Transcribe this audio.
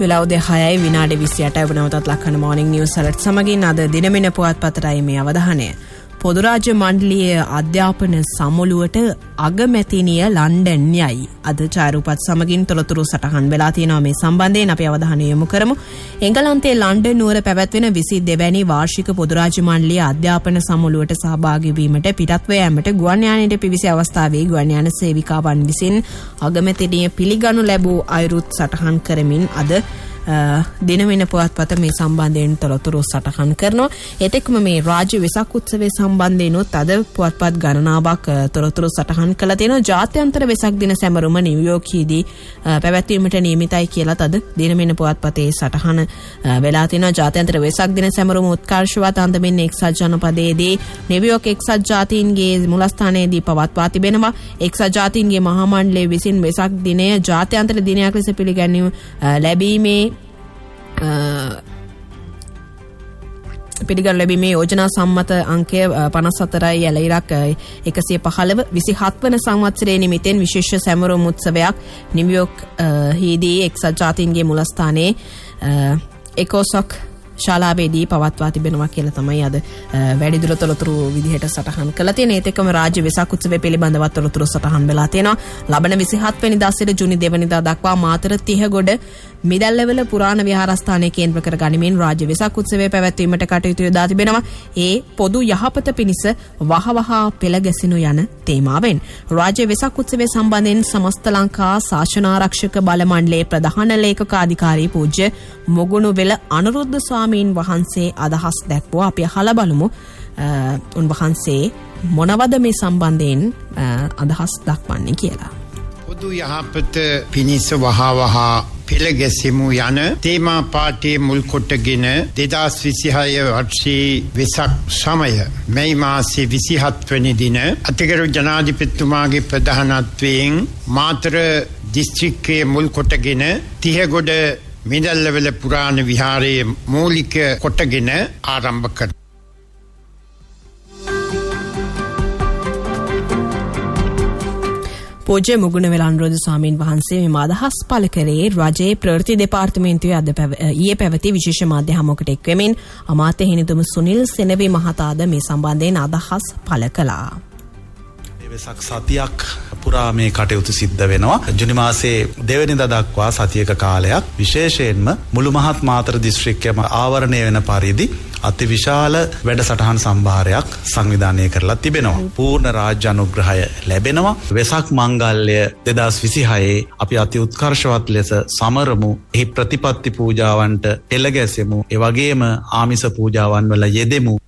වෙලා උදේ 6:28 වනවතත් ලක්කන මොර්නිං නිවුස් අලර්ට් සමගින් අද දිනමින පුවත්පතටයි මේ අවධානය. පොදු රාජ්‍ය මණ්ඩලීය අධ්‍යාපන සමුළුවට අගමැතිනිය ලන්ඩන් යයි. අද ඡායාරූපත් සමගින් තොරතුරු සටහන් වෙලා තියෙනවා මේ සම්බන්ධයෙන් අපි අවධානය යොමු කරමු. එංගලන්තයේ ලන්ඩන් නුවර පැවැත්වෙන 22 වැනි වාර්ෂික පොදු රාජ්‍ය මණ්ඩලීය අධ්‍යාපන සමුළුවට සහභාගී වීමට පිටත්ව යාමට ගුවන් යානයට පිවිසි අවස්ථාවේ ගුවන් යාන සේවිකාවන් විසින් අගමැතිනිය පිළිගනු ලැබූ අයුරුත් සටහන් කරමින් අද දිනමින පුවත්පත මේ සම්බන්ධයෙන් තොරතුරු සටහන් කරනවා. ඒතෙක්ම මේ රාජ්‍ය වෙසක් උත්සවයේ සම්බන්ධයෙන්ොත් අද පුවත්පත් ගණනාවක් තොරතුරු සටහන් කළා තියෙනවා. ජාත්‍යන්තර වෙසක් දින සැමරුම නිව්යෝර්ක්යේදී පැවැත්වීමට නියමිතයි කියලාත් අද දිනමින පුවත්පතේ සටහන වෙලා තියෙනවා. ජාත්‍යන්තර වෙසක් දින සැමරුම උත්කර්ෂවත් අන්දමින් එක්සත් ජනපදයේදී නිව්යෝර්ක් එක්සත් ජාතීන්ගේ මුලස්ථානයේදී පවත්වා තිබෙනවා. එක්සත් ජාතීන්ගේ මහා මණ්ඩලය විසින් වෙසක් දිනය ජාත්‍යන්තර දිනයක් ලෙස පිළිගැනීම ලැබීමේ පිළිගනු ලැබීමේ යෝජනා සම්මත අංකය 54යි ඇලයිරක් 115 27 වන සංවත්සරයේ නිමිතෙන් විශේෂ සැමරුම් උත්සවයක් නිව්යෝර්ක් හිදී එක්සත් ජාතීන්ගේ මුලස්ථානයේ එකොසොක් ශාලාවේදී පවත්වා තිබෙනවා කියලා තමයි අද වැඩිදුර තොරතුරු විදිහට සටහන් කළා තියෙන්නේ. ඒත් එක්කම රාජ්‍ය වෙසක් උත්සවය පිළිබඳව තොරතුරු සටහන් වෙලා තියෙනවා. ලබන 27 වෙනිදා සිට ජූනි 2 වෙනිදා දක්වා මාතර 30ගොඩ මිදල්ලෙවල පුරාණ විහාරස්ථානයේ කේන්ද්‍ර කර ගනිමින් රාජ්‍ය වෙසක් උත්සවය පැවැත්වීමට කටයුතු යොදා තිබෙනවා. ඒ පොදු යහපත පිණිස වහවහ පෙළ ගැසෙනු යන තේමාවෙන් රාජ්‍ය වෙසක් උත්සවය සම්බන්ධයෙන් සමස්ත ලංකා ශාසනාරක්ෂක බල මණ්ඩලයේ ප්‍රධාන ලේකකාධිකාරී පූජ්‍ය මොගුණුවෙල අනුරුද්ධ ස්වාමීන් වහන්සේ අදහස් දැක්වුවා. අපි අහලා බලමු උන්වහන්සේ මොනවද මේ සම්බන්ධයෙන් අදහස් දක්වන්නේ කියලා. පොදු යහපත පිණිස වහවහ පෙළ ගැසෙමු යන තේමා පාඨයේ මුල් කොටගෙන 2026 වර්ෂයේ වෙසක් සමය මැයි මාසයේ 27 වෙනි දින අතිගරු ජනාධිපතිතුමාගේ ප්‍රධානත්වයෙන් මාතර දිස්ත්‍රික්කයේ මුල් කොටගෙන 30ගොඩ මිදල්ලෙවල පුරාණ විහාරයේ මූලික කොටගෙන ආරම්භ කරනවා. පූජ්‍ය මුගුණවෙල අනුරුද්ධ ස්වාමීන් වහන්සේ මේ අදහස් පළ කරේ රජයේ ප්‍රවෘත්ති දෙපාර්තමේන්තුවේ අද ඊයේ පැවති විශේෂ මාධ්‍ය හමුවකට එක් වෙමින් අමාත්‍ය හිනිතුම සුනිල් සෙනවි මහතාද මේ සම්බන්ධයෙන් අදහස් පළ කළා. වෙසක් සතියක් පුරා මේ කටයුතු සිද්ධ වෙනවා. ජුනි මාසයේ 2 වෙනිදා දක්වා සතියක කාලයක් විශේෂයෙන්ම මුළු මහත් මාතර දිස්ත්‍රික්කයම ආවරණය වෙන පරිදි අතිවිශාල වැඩසටහන් සම්භාරයක් සංවිධානය කරලා තිබෙනවා. පූර්ණ රාජ්‍ය අනුග්‍රහය ලැබෙනවා. වෙසක් මංගල්‍ය 2026 අපි අති උත්කර්ෂවත් ලෙස සමරමු. එහි ප්‍රතිපත්ති පූජාවන්ට එළගැසෙමු. ඒ වගේම ආමිස පූජාවන් වල යෙදෙමු